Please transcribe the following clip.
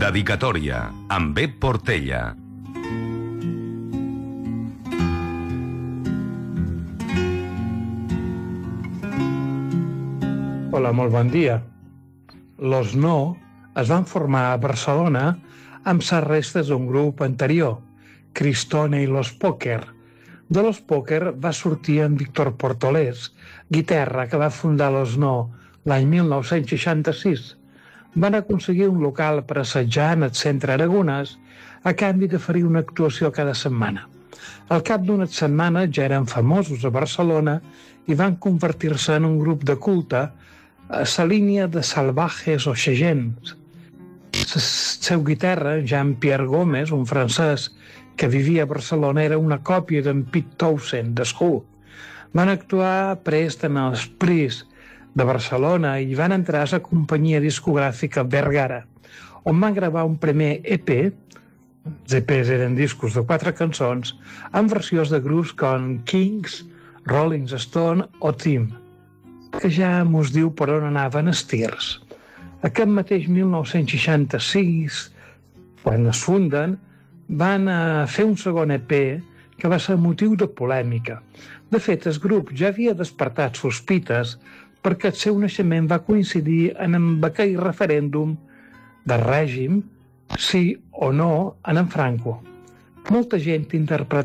Dedicatòria amb Bep Portella. Hola, molt bon dia. Los No es van formar a Barcelona amb les restes d'un grup anterior, Cristone i Los Poker. De Los Poker va sortir en Víctor Portolés, guitarra que va fundar Los No l'any 1966. Van aconseguir un local per assetjar en el centre Aragonès a canvi de fer una actuació cada setmana. Al cap d'unes setmanes ja eren famosos a Barcelona i van convertir-se en un grup de culte a la línia de salvajes o xegents. El seu guitarra, Jean-Pierre Gómez, un francès que vivia a Barcelona, era una còpia d'en Pete Townshend, de Who. Van actuar prest en els Pris de Barcelona i van entrar a la companyia discogràfica Vergara, on van gravar un primer EP. Els EPs eren discos de 4 cançons, amb versions de grups com Kings, Rolling Stone o Tim, que ja mos diu per on anaven els tirs. Aquest mateix 1966, quan es funden, van fer un segon EP que va ser motiu de polèmica. De fet, el grup ja havia despertat sospites perquè el seu naixement va coincidir amb aquell referèndum de règim, sí o no, en Franco. Molta gent interpretava